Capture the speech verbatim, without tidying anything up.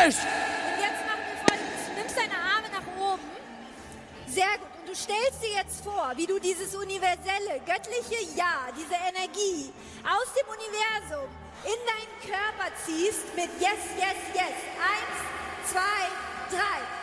Yes! Und jetzt machen wir Folgendes. Du nimmst deine Arme nach oben. Sehr gut. Und du stellst dir jetzt vor, wie du dieses universelle, göttliche Ja, diese Energie aus dem Universum in deinen Körper ziehst mit Yes, Yes, Yes. Eins, zwei, drei.